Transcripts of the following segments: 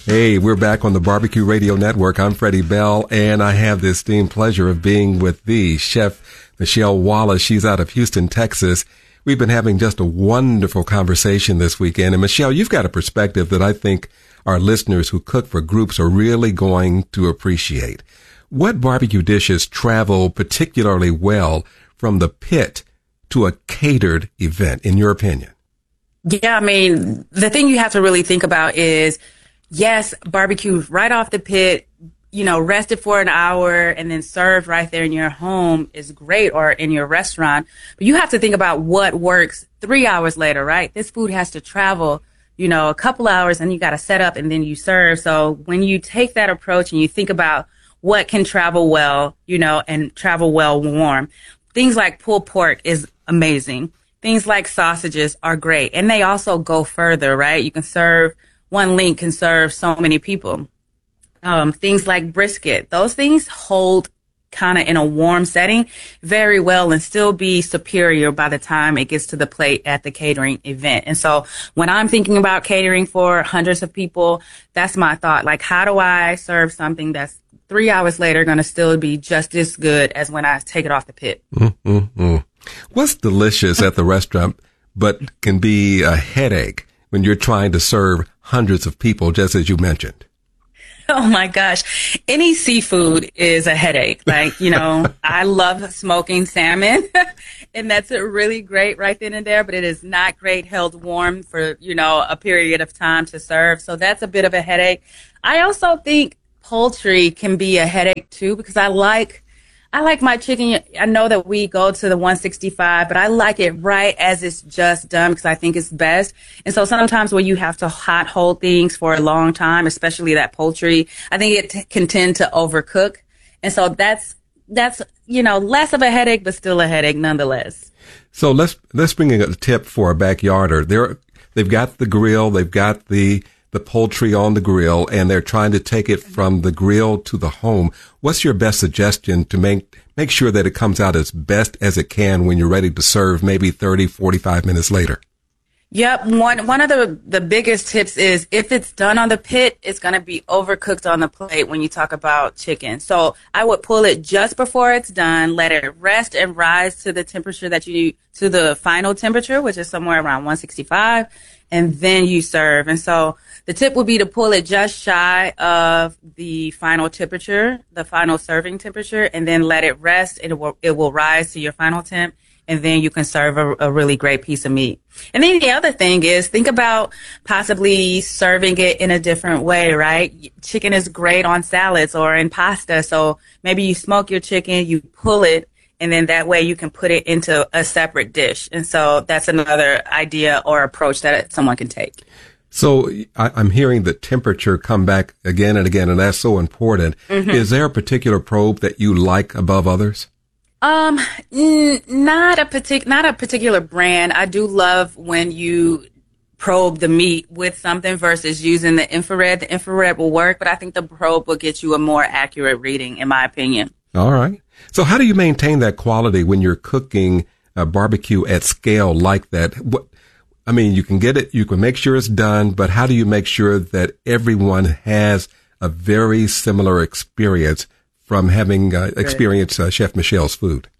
Hey, we're back on the Barbecue Radio Network. I'm Freddie Bell, and I have the esteemed pleasure of being with the Chef Michelle Wallace. She's out of Houston, Texas. We've been having just a wonderful conversation this weekend. And Michelle, you've got a perspective that I think our listeners who cook for groups are really going to appreciate. What barbecue dishes travel particularly well from the pit to a catered event, in your opinion? Yeah, I mean, the thing you have to really think about is, yes, barbecue right off the pit, rested for an hour and then served right there in your home is great, or in your restaurant. But you have to think about what works 3 hours later, right? This food has to travel, a couple hours, and you got to set up and then you serve. So when you take that approach and you think about what can travel well, and travel well warm, things like pulled pork is amazing. Things like sausages are great. And they also go further, right? You can serve, one link can serve so many people. Things like brisket, those things hold kind of in a warm setting very well and still be superior by the time it gets to the plate at the catering event. And so when I'm thinking about catering for hundreds of people, that's my thought. Like, how do I serve something that's 3 hours later going to still be just as good as when I take it off the pit? What's delicious at the restaurant but can be a headache when you're trying to serve hundreds of people, just as you mentioned? Oh my gosh. Any seafood is a headache. Like, I love smoking salmon and that's really great right then and there, but it is not great held warm for, a period of time to serve. So that's a bit of a headache. I also think poultry can be a headache too, because I like my chicken. I know that we go to the 165, but I like it right as it's just done because I think it's best. And so sometimes when you have to hot hold things for a long time, especially that poultry, I think it can tend to overcook. And so that's less of a headache, but still a headache nonetheless. So let's bring in a tip for a backyarder. They've got the grill, they've got the poultry on the grill, and they're trying to take it from the grill to the home. What's your best suggestion to make sure that it comes out as best as it can when you're ready to serve maybe 30, 45 minutes later? Yep. One of the biggest tips is if it's done on the pit, it's going to be overcooked on the plate when you talk about chicken. So I would pull it just before it's done, let it rest and rise to the temperature to the final temperature, which is somewhere around 165, and then you serve. And so the tip would be to pull it just shy of the final temperature, the final serving temperature, and then let it rest. It will rise to your final temp, and then you can serve a really great piece of meat. And then the other thing is think about possibly serving it in a different way, right? Chicken is great on salads or in pasta. So maybe you smoke your chicken, you pull it, and then that way you can put it into a separate dish. And so that's another idea or approach that someone can take. So I'm hearing the temperature come back again and again, and that's so important. Mm-hmm. Is there a particular probe that you like above others? Not a particular brand. I do love when you probe the meat with something versus using the infrared. The infrared will work, but I think the probe will get you a more accurate reading, in my opinion. All right. So how do you maintain that quality when you're cooking a barbecue at scale like that? You can get it, you can make sure it's done, but how do you make sure that everyone has a very similar experience from having experienced Chef Michelle's food?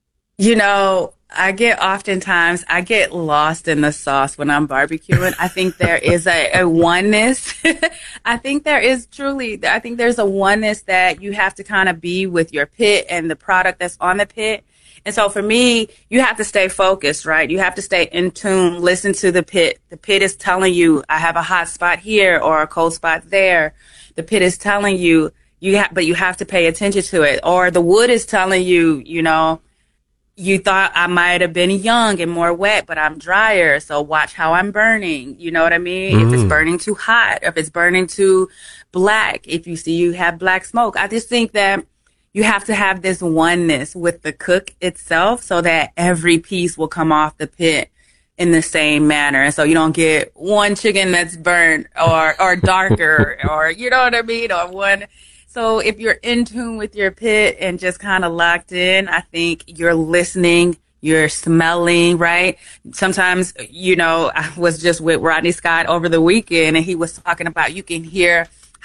I get lost in the sauce when I'm barbecuing. I think there is a oneness. I think there's a oneness that you have to kind of be with your pit and the product that's on the pit. And so for me, you have to stay focused, right? You have to stay in tune, listen to the pit. The pit is telling you, I have a hot spot here or a cold spot there. The pit is telling you, but you have to pay attention to it. Or the wood is telling you, you thought I might have been young and more wet, but I'm drier. So watch how I'm burning. You know what I mean? If it's burning too hot, if it's burning too black, if you see you have black smoke. I just think that you have to have this oneness with the cook itself so that every piece will come off the pit in the same manner. And so you don't get one chicken that's burnt or darker or, you know what I mean? Or one. So if you're in tune with your pit and just kind of locked in, I think you're listening, you're smelling, right? Sometimes, I was just with Rodney Scott over the weekend and he was talking about you can hear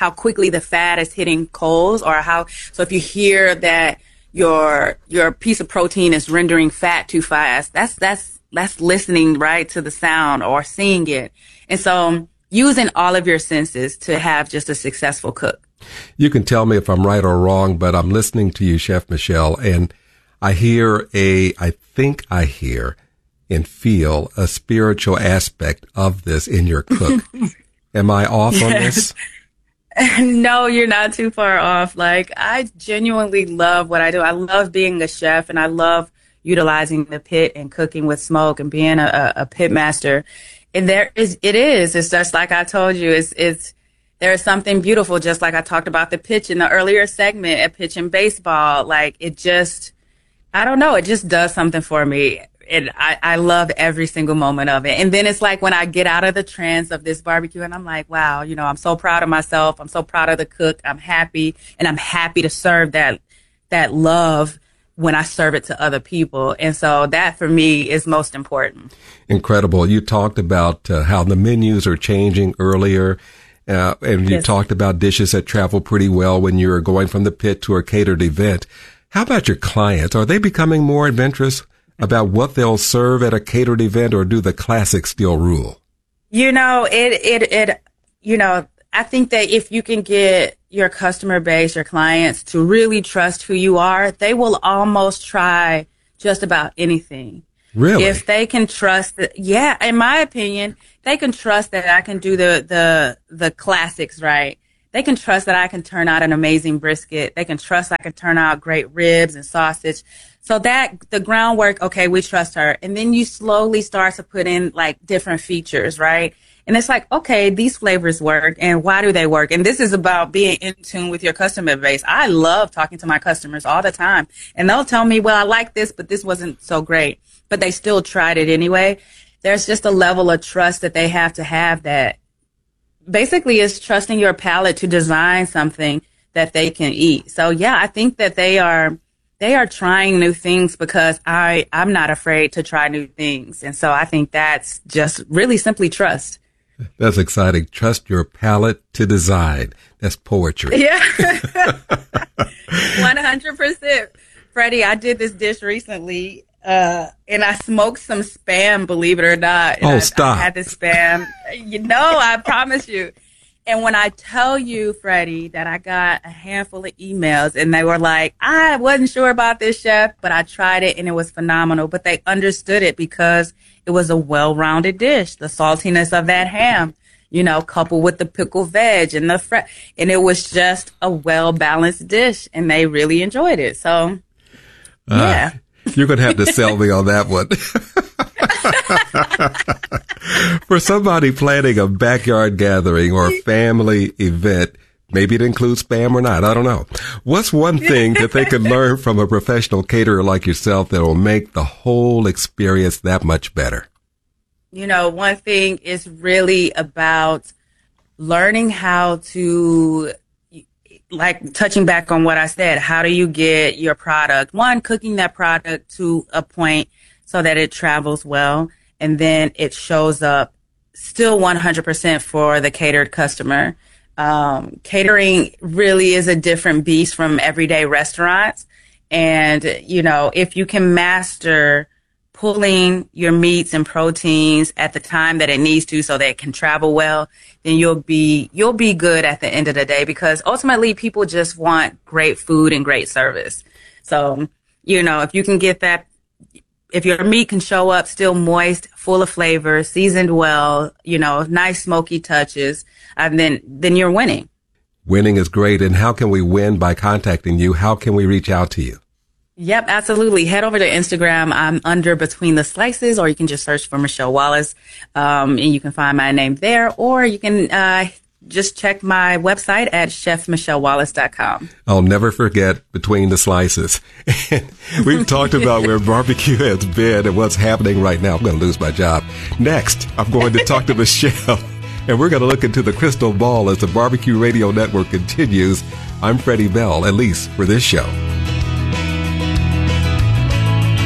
how quickly the fat is hitting coals, or so if you hear that your piece of protein is rendering fat too fast, that's listening right to the sound or seeing it. And so using all of your senses to have just a successful cook. You can tell me if I'm right or wrong, but I'm listening to you, Chef Michelle, and I think I hear and feel a spiritual aspect of this in your cook. Am I off on this? No, you're not too far off. Like, I genuinely love what I do. I love being a chef, and I love utilizing the pit and cooking with smoke and being a pit master. And it's just like I told you, there is something beautiful, just like I talked about the pitch in the earlier segment, a pitch in baseball. Like, I don't know, it just does something for me. And I love every single moment of it. And then it's like when I get out of the trance of this barbecue and I'm like, wow, I'm so proud of myself. I'm so proud of the cook. I'm happy. And I'm happy to serve that love when I serve it to other people. And so that for me is most important. Incredible. You talked about how the menus are changing earlier. And you talked about dishes that travel pretty well when you're going from the pit to a catered event. How about your clients? Are they becoming more adventurous about what they'll serve at a catered event, or do the classics still rule? I think that if you can get your customer base, your clients to really trust who you are, they will almost try just about anything. Really? If they can trust that, in my opinion, they can trust that I can do the classics right. They can trust that I can turn out an amazing brisket. They can trust I can turn out great ribs and sausage. So that the groundwork, okay, we trust her. And then you slowly start to put in like different features, right? And it's like, okay, these flavors work, and why do they work? And this is about being in tune with your customer base. I love talking to my customers all the time, and they'll tell me, well, I like this, but this wasn't so great, but they still tried it anyway. There's just a level of trust that they have to have that basically is trusting your palate to design something that they can eat. So yeah, I think that they are trying new things because I'm not afraid to try new things. And so I think that's just really simply trust. That's exciting. Trust your palate to design. That's poetry. Yeah. 100%. Freddie, I did this dish recently, and I smoked some Spam, believe it or not. And stop. I had this Spam. I promise you. And when I tell you, Freddie, that I got a handful of emails and they were like, I wasn't sure about this, chef, but I tried it and it was phenomenal. But they understood it because it was a well-rounded dish. The saltiness of that ham, coupled with the pickled veg and and it was just a well-balanced dish, and they really enjoyed it. So, yeah. You're going to have to sell me on that one. For somebody planning a backyard gathering or family event, maybe it includes Spam or not, I don't know. What's one thing that they could learn from a professional caterer like yourself that will make the whole experience that much better? One thing is really about learning how to, like touching back on what I said, how do you get your product, cooking that product to a point so that it travels well, and then it shows up still 100% for the catered customer. Catering really is a different beast from everyday restaurants. And, if you can master pulling your meats and proteins at the time that it needs to so that it can travel well, then you'll be good at the end of the day, because ultimately people just want great food and great service. So, if you can get that, if your meat can show up still moist, full of flavor, seasoned well, nice smoky touches, then you're winning. Winning is great. And how can we win? By contacting you. How can we reach out to you? Yep, absolutely. Head over to Instagram. I'm under Between the Slices, or you can just search for Michelle Wallace, and you can find my name there, or you can just check my website at chefmichellewallace.com. I'll never forget Between the Slices. We've talked about where barbecue has been and what's happening right now. I'm going to lose my job. Next, I'm going to talk to Michelle, and we're going to look into the crystal ball as the Barbecue Radio Network continues. I'm Freddie Bell, at least for this show.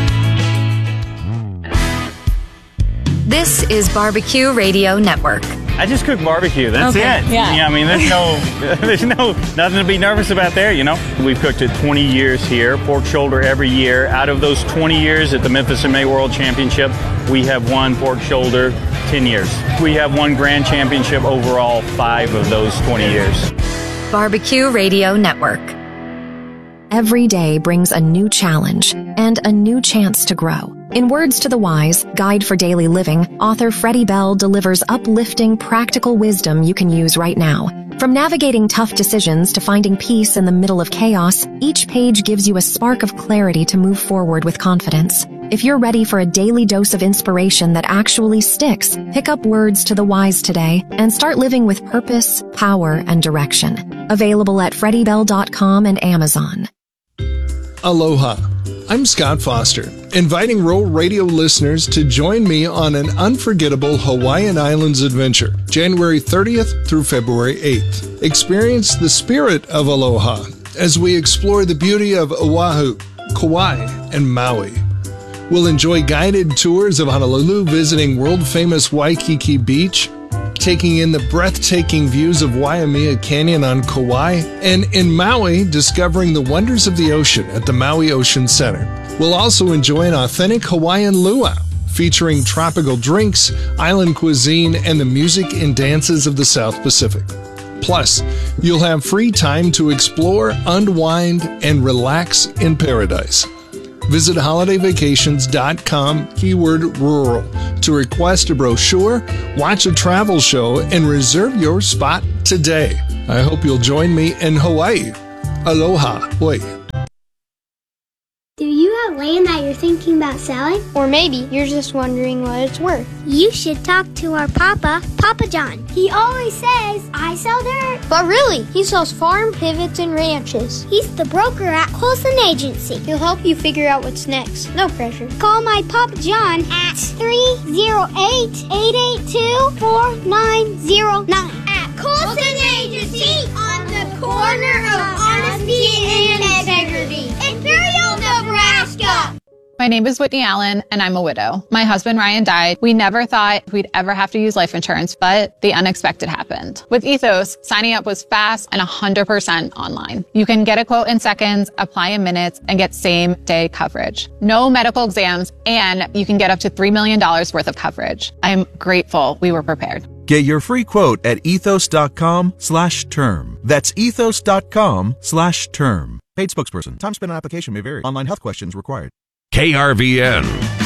This is Barbecue Radio Network. I just cook barbecue. That's Okay, it. yeah. I mean, there's nothing to be nervous about there, you know. We've cooked it 20 years here, pork shoulder every year. Out of those 20 years at the Memphis MMA World Championship, we have won pork shoulder 10 years. We have won grand championship overall 5 of those 20 years. Barbecue Radio Network. Every day brings a new challenge and a new chance to grow. In Words to the Wise, Guide for Daily Living, author Freddie Bell delivers uplifting, practical wisdom you can use right now. From navigating tough decisions to finding peace in the middle of chaos, each page gives you a spark of clarity to move forward with confidence. If you're ready for a daily dose of inspiration that actually sticks, pick up Words to the Wise today and start living with purpose, power, and direction. Available at FreddieBell.com and Amazon. Aloha. I'm Scott Foster, inviting Roll Radio listeners to join me on an unforgettable Hawaiian Islands adventure, January 30th through February 8th. Experience the spirit of aloha as we explore the beauty of Oahu, Kauai, and Maui. We'll enjoy guided tours of Honolulu, visiting world-famous Waikiki Beach, taking in the breathtaking views of Waimea Canyon on Kauai, and in Maui, discovering the wonders of the ocean at the Maui Ocean Center. We'll also enjoy an authentic Hawaiian luau, featuring tropical drinks, island cuisine, and the music and dances of the South Pacific. Plus, you'll have free time to explore, unwind, and relax in paradise. Visit holidayvacations.com, keyword rural, to request a brochure, watch a travel show, and reserve your spot today. I hope you'll join me in Hawaii. Aloha. Oi. Do you have land that you're thinking about selling? Or maybe you're just wondering what it's worth. You should talk to our Papa John. He always says, I sell dirt. But really, he sells farm pivots and ranches. He's the broker at Colson Agency. He'll help you figure out what's next. No pressure. Call my Papa John at 308-882-4909. At Colson Agency on the corner of honesty and integrity. Imperial, Nebraska. My name is Whitney Allen, and I'm a widow. My husband, Ryan, died. We never thought we'd ever have to use life insurance, but the unexpected happened. With Ethos, signing up was fast and 100% online. You can get a quote in seconds, apply in minutes, and get same-day coverage. No medical exams, and you can get up to $3 million worth of coverage. I'm grateful we were prepared. Get your free quote at ethos.com/term. That's ethos.com/term. Paid spokesperson. Time spent on application may vary. Online health questions required. KRVN